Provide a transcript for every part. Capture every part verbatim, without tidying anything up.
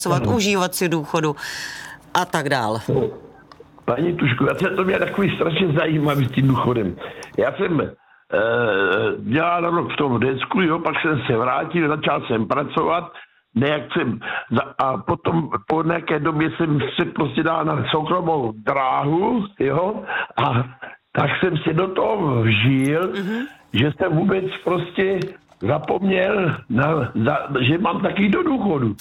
pracovat, užívat si důchodu a tak dál. Paní Tuško, já jsem to měl takový strašně zajímavý s tím důchodem. Já jsem e, dělal rok v tom desku, jo, pak jsem se vrátil, začal jsem pracovat, nejak jsem, a potom po nějaké době jsem se prostě dal na soukromou dráhu, jo, a tak jsem se do toho vžil, mm-hmm. že jsem vůbec prostě zapomněl, na, za, že mám taky do důchodu.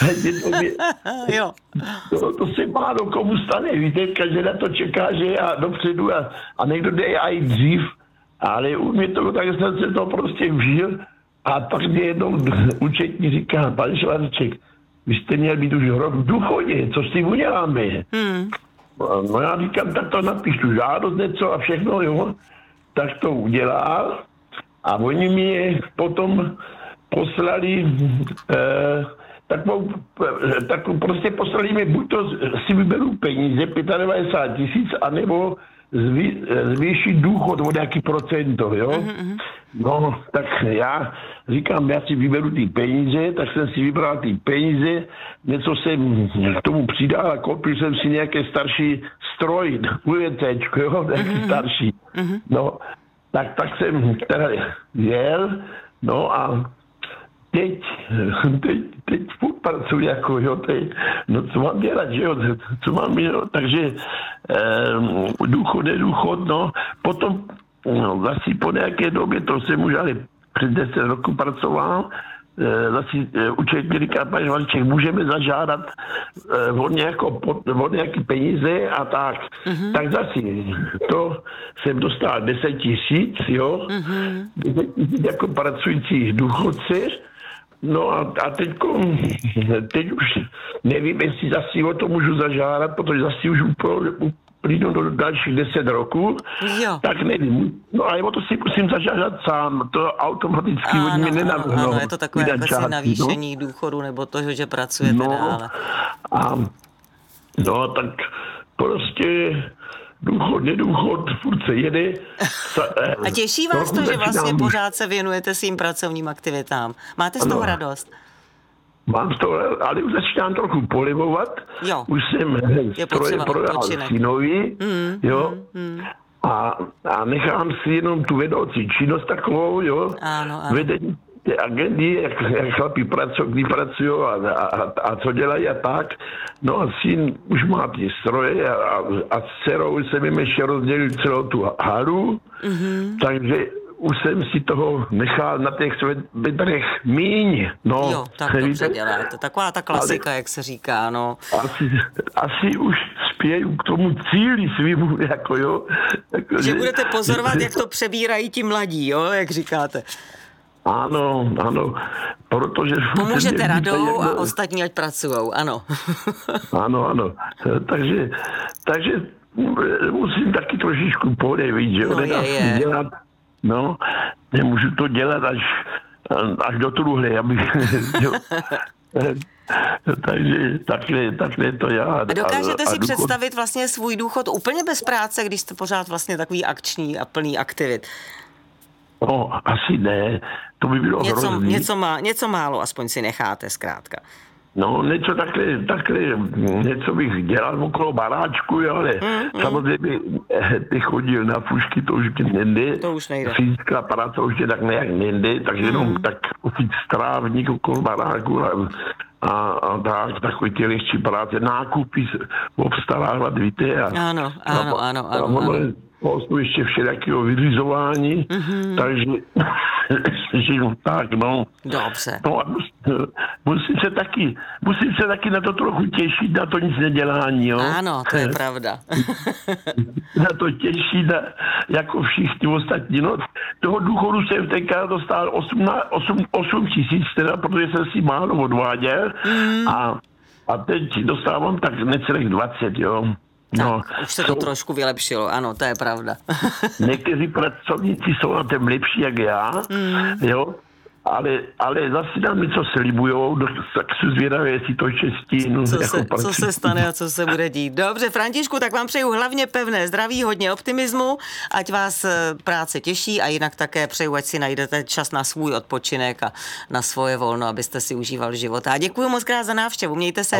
jo. To, to se málo komu stane, víte, každý na to čeká, že já dopředu a, a někdo jde i dřív, ale u mě to, tak jsem se to prostě vžil a pak mě jednou účetní říká, pan Švarček, vy jste měl být už rok v důchodě, co s tím uděláme? Hmm. No já říkám, tak to napíšu žádost něco a všechno, jo, tak to udělal. A oni mi potom poslali, eh, takovou, takovou, prostě poslali mi, buď to si vyberu peníze, devadesát pět tisíc, anebo zvý, zvýšit důchod o nějaký procento, jo. Mm-hmm. No, tak já říkám, já si vyberu ty peníze, tak jsem si vybral ty peníze, něco jsem k tomu přidal a koupil jsem si nějaké starší stroj, UVCčko, jo, nějaký mm-hmm. starší. Mm-hmm. No, Tak, tak jsem teda jel, no a teď, teď, teď furt pracuji jako, jo, teď, no co mám dělat, že jo, co mám dělat, takže eh, důchod je důchod, no, potom no, vlastně po nějaké době, to jsem už ale před deset roku pracoval, zase účetní říká, pane Švarček, můžeme zažádat uh, od, nějakou, od nějaké peníze a tak. Mm-hmm. Tak zase to jsem dostal deset tisíc, jo, mm-hmm. deset tisíc jako pracující důchodce, no a, a teď, teď už nevím, jestli zase o to můžu zažádat, protože zase už plínu do dalších deset roků, jo. Tak nevím. No a o to si musím zažádat sám, to automaticky ano, od mě nenavrhnou. Ano, je to takové jakési navýšení no? důchodu, nebo toho, že pracujete no, dále. A, no, tak prostě důchod, nedůchod, furt se jede. A těší vás to, že vlastně pořád se věnujete svým pracovním aktivitám? Máte z toho ano. radost? Mám to, ale už začínám trochu polivovat. Jo. Už jsem stroje prodal synovi, mm, jo. Mm, mm. A, a nechám si jenom tu vedoucí činnost takovou, jo. Ano, ano. Vedení té agendy, jak, jak chlapí pracují, pracují a, a, a co dělají a tak. No a syn už má ty stroje a, a, a s dcerou jsem jim ještě rozdělil celou tu haru, mm-hmm. takže už jsem si toho nechal na těch bedrech míň. No, jo, tak dobře děláte. Taková ta klasika, ale jak se říká, no. Asi, asi už spěju k tomu cíli svýmu, jako jo. Jako, že budete pozorovat, že, jak to přebírají ti mladí, jo, jak říkáte. Ano, ano, protože... Pomůžete radou a ostatní ať pracujou, ano. Ano, ano, takže, takže musím taky trošičku podejít, že jo, no, je, je. dělat. No, nemůžu to dělat až, až do truhle, abych... Takže takhle, takhle to já. A dokážete a, si a důchod... představit vlastně svůj důchod úplně bez práce, když jste pořád vlastně takový akční a plný aktivit? No, asi ne. To by bylo něco, hrozný. Něco, má, něco málo aspoň si necháte zkrátka. No, něco takhle, takhle, něco bych dělal okolo baráčku, ale mm, mm. samozřejmě ty chodil na fušky, to už nejde. To už nejde. Fyzická práce už je tak nějak nejde, takže mm. jenom tak ucít strávník okolo baráku a, a, a tak, takový ty lehčí práce, nákupy, obstarávat, víte. A, ano, ano, a, ano, a, ano. ono, ano. Jsou ještě všelijakého vyřizování, mm-hmm. takže že tak, no. Dobře. No, musím se taky, musím se taky na to trochu těšit, na to nic nedělání, jo. Ano, to je pravda. Na to těšit, na, jako všichni ostatní, no. Toho důchodu jsem tenkrát dostal osm tisíc, teda, protože jsem si málo odváděl mm. a, a teď dostávám tak necelých dvacet, jo. No, tak, už se to jsou, trošku vylepšilo, ano, to je pravda. Někteří pracovníci jsou na tom lepší jak já, mm. jo, ale, ale zase nám něco slibujou, tak jsem zvědavý, jestli to ještě stínu. Co, jako se, prací. co se stane a co se bude dít. Dobře, Františku, tak vám přeju hlavně pevné zdraví, hodně optimismu, ať vás práce těší a jinak také přeju, ať si najdete čas na svůj odpočinek a na svoje volno, abyste si užívali života. A děkuji moc krát za návštěvu, mějte se